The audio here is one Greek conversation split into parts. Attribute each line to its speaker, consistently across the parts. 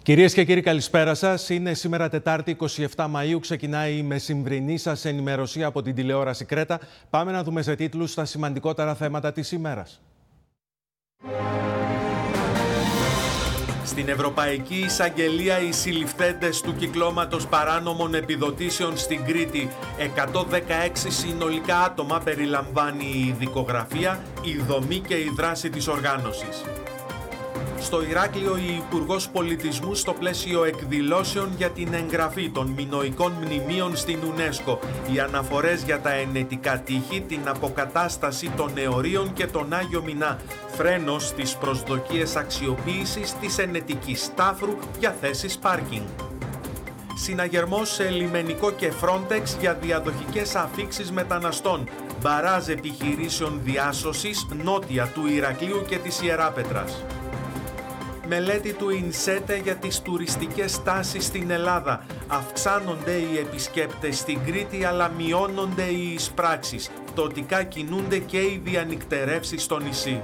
Speaker 1: Κυρίες και κύριοι, καλησπέρα σας. Είναι σήμερα Τετάρτη 27 Μαΐου. Ξεκινάει η μεσημβρινή σας ενημέρωση από την τηλεόραση Κρέτα. Πάμε να δούμε σε τίτλους τα σημαντικότερα θέματα της ημέρας. Στην Ευρωπαϊκή Εισαγγελία οι συλληφθέντες του κυκλώματος παράνομων επιδοτήσεων στην Κρήτη. 116 συνολικά άτομα περιλαμβάνει η ειδικογραφία, η δομή και η δράση της οργάνωσης. Στο Ηράκλειο, η Υπουργός Πολιτισμού στο πλαίσιο εκδηλώσεων για την εγγραφή των μινωικών μνημείων στην UNESCO, οι αναφορές για τα ενετικά τείχη, την αποκατάσταση των Εωρίων και τον Άγιο Μινά, φρένος στις προσδοκίες αξιοποίησης της ενετικής τάφρου για θέσεις πάρκινγκ. Συναγερμός σε λιμενικό και Frontex για διαδοχικές αφίξεις μεταναστών, μπαράζ επιχειρήσεων διάσωσης νότια του Ηρακλείου και της Ιεράπετρας. Μελέτη του ΙΝΣΕΤΕ για τις τουριστικές τάσεις στην Ελλάδα. Αυξάνονται οι επισκέπτες στην Κρήτη, αλλά μειώνονται οι εισπράξεις. Πτωτικά κινούνται και οι διανυκτερεύσεις στο νησί.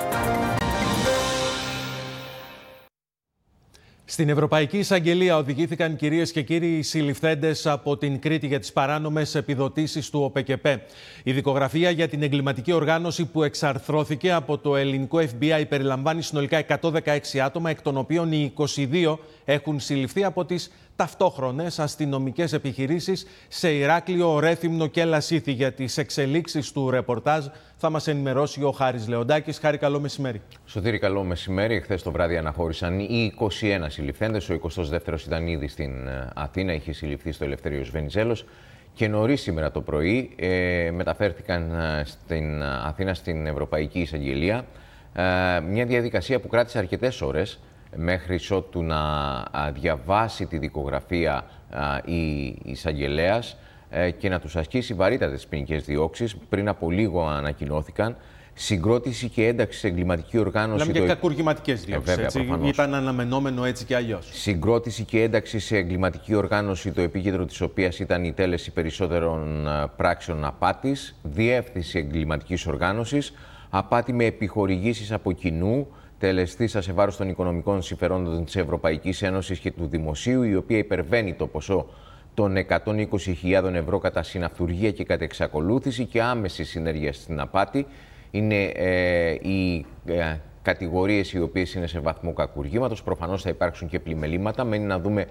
Speaker 1: Στην Ευρωπαϊκή Εισαγγελία οδηγήθηκαν, κυρίες και κύριοι, οι συλληφθέντες από την Κρήτη για τις παράνομες επιδοτήσεις του ΟΠΕΚΕΠΕ. Η δικογραφία για την εγκληματική οργάνωση που εξαρθρώθηκε από το ελληνικό FBI περιλαμβάνει συνολικά 116 άτομα, εκ των οποίων οι 22 έχουν συλληφθεί από τις ταυτόχρονες αστυνομικές επιχειρήσεις σε Ηράκλειο, Ρέθυμνο και Λασίθι. Για τις εξελίξεις του ρεπορτάζ θα μας ενημερώσει ο Χάρης Λεοντάκης. Χάρη, καλό μεσημέρι.
Speaker 2: Σωτήρη, καλό μεσημέρι. Χθες το βράδυ αναχώρησαν οι 21 συλληφθέντες. Ο 22ος ήταν ήδη στην Αθήνα, είχε συλληφθεί στο Ελευθέριος Βενιζέλος. Και νωρίς σήμερα το πρωί μεταφέρθηκαν στην Αθήνα στην Ευρωπαϊκή Εισαγγελία. Μια διαδικασία που κράτησε αρκετές ώρες, μέχρι ότου να διαβάσει τη δικογραφία η εισαγγελέας και να τους ασκήσει βαρύτατες ποινικές διώξεις. Πριν από λίγο ανακοινώθηκαν συγκρότηση και ένταξη σε εγκληματική οργάνωση.
Speaker 1: Λέμε και κακουργηματικές διώξεις. Ήταν αναμενόμενο έτσι και αλλιώς.
Speaker 2: Συγκρότηση και ένταξη σε εγκληματική οργάνωση, το επίκεντρο της οποίας ήταν η τέλεση περισσότερων πράξεων απάτης, διεύθυνση εγκληματικής οργάνωσης, απάτη με επιχορηγήσεις από κοινού, τελεστήσα σε βάρος των οικονομικών συμφερόντων της Ευρωπαϊκής Ένωσης και του Δημοσίου, η οποία υπερβαίνει το ποσό των 120.000 ευρώ κατά συναυτουργία και κατά εξακολούθηση και άμεση συνέργεια στην απάτη. Είναι οι κατηγορίες οι οποίες είναι σε βαθμό κακουργήματος. Προφανώς θα υπάρξουν και πλημελήματα. Μένει να δούμε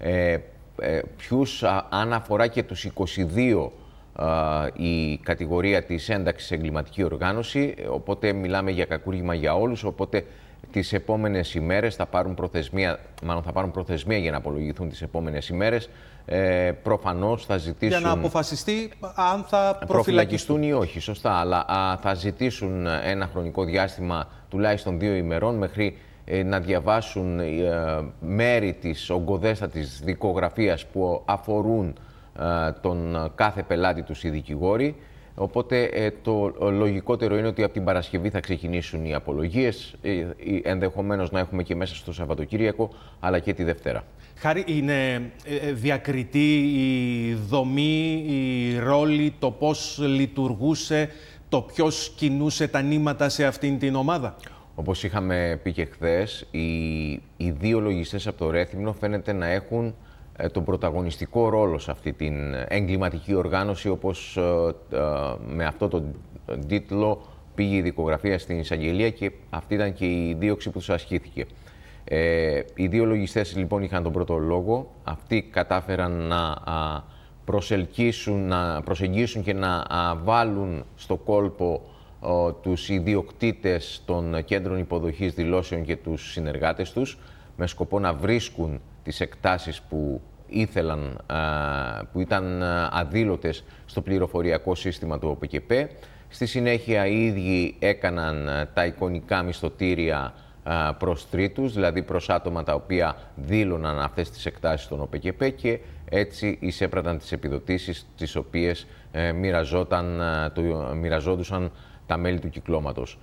Speaker 2: ποιους, αν αφορά και τους 22 η κατηγορία της ένταξης σε εγκληματική οργάνωση, οπότε μιλάμε για κακούργημα για όλους, οπότε τις επόμενες ημέρες θα πάρουν προθεσμία για να απολογηθούν τις επόμενες ημέρες. Προφανώς θα ζητήσουν...
Speaker 1: Για να αποφασιστεί αν θα προφυλακιστούν
Speaker 2: ή όχι, σωστά, αλλά θα ζητήσουν ένα χρονικό διάστημα τουλάχιστον 2 ημερών μέχρι να διαβάσουν μέρη της ογκοδέστατης δικογραφίας που αφορούν τον κάθε πελάτη τους οι δικηγόροι. Οπότε το λογικότερο είναι ότι από την Παρασκευή θα ξεκινήσουν οι απολογίες, ενδεχομένως να έχουμε και μέσα στο Σαββατοκύριακο, αλλά και τη Δευτέρα.
Speaker 1: Χάρη, είναι διακριτή η δομή, η ρόλη, το πώς λειτουργούσε, το ποιος κινούσε τα νήματα σε αυτήν την ομάδα?
Speaker 2: Όπως είχαμε πει και χθες, οι 2 λογιστές από το Ρέθυμνο φαίνεται να έχουν τον πρωταγωνιστικό ρόλο σε αυτή την εγκληματική οργάνωση, όπως με αυτό τον τίτλο πήγε η δικογραφία στην εισαγγελία και αυτή ήταν και η δίωξη που τους ασκήθηκε. Οι 2 λογιστές λοιπόν είχαν τον πρώτο λόγο. Αυτοί κατάφεραν να προσεγγίσουν και να βάλουν στο κόλπο τους ιδιοκτήτες των κέντρων υποδοχής δηλώσεων και τους συνεργάτες τους, με σκοπό να βρίσκουν τις εκτάσεις που ήταν αδήλωτες στο πληροφοριακό σύστημα του ΟΠΕΚΕΠΕ. Στη συνέχεια οι ίδιοι έκαναν τα εικονικά μισθωτήρια προς τρίτους, δηλαδή προς άτομα τα οποία δήλωναν αυτές τις εκτάσεις των ΟΠΕΚΕΠΕ και έτσι εισέπραταν τις επιδοτήσεις τις οποίες μοιραζόντουσαν τα μέλη του κυκλώματος.